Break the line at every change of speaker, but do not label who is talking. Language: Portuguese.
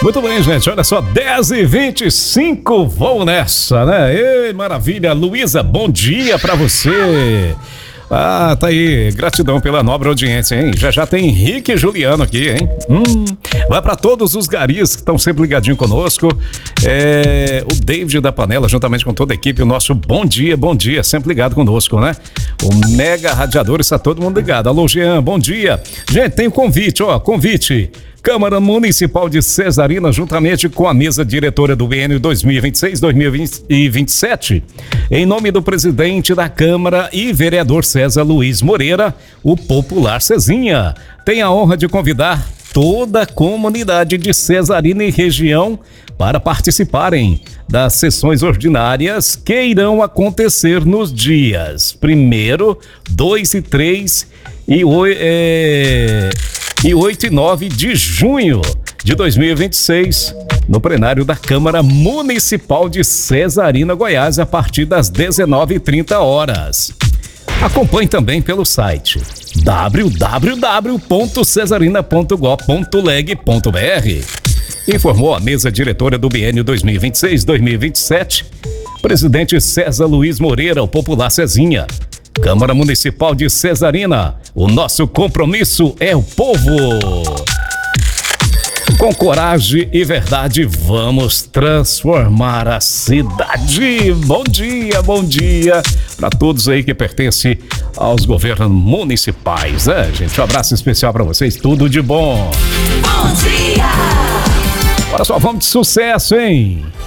Muito bem, gente, olha só, 10h25, vamos nessa, né? Ei, maravilha, Luísa, bom dia pra você. Ah, tá aí, gratidão pela nobre audiência, hein? Já tem Henrique e Juliano aqui, hein? Vai pra todos os garis que estão sempre ligadinho conosco. O David da Panela, juntamente com toda a equipe, o nosso bom dia, sempre ligado conosco, né? O Mega Radiador, está todo mundo ligado. Alô, Jean, bom dia. Gente, tem um convite. Câmara Municipal de Cesarina, juntamente com a mesa diretora do biênio 2026-2027, em nome do presidente da Câmara e vereador César Luiz Moreira, o popular Cezinha, tem a honra de convidar toda a comunidade de Cesarina e região para participarem das sessões ordinárias que irão acontecer nos dias 1º, 2 e 3 e 8 e 9 de junho de 2026, no plenário da Câmara Municipal de Cesarina, Goiás, a partir das 19h30. Acompanhe também pelo site www.cesarina.gov.leg.br. Informou a mesa diretora do biênio 2026-2027, presidente César Luiz Moreira, o popular Cezinha. Câmara Municipal de Cesarina, o nosso compromisso é o povo. Com coragem e verdade, vamos transformar a cidade. Bom dia para todos aí que pertencem aos governos municipais, né, gente? Um abraço especial para vocês, tudo de bom.
Bom dia!
Olha só, vamos de sucesso, hein?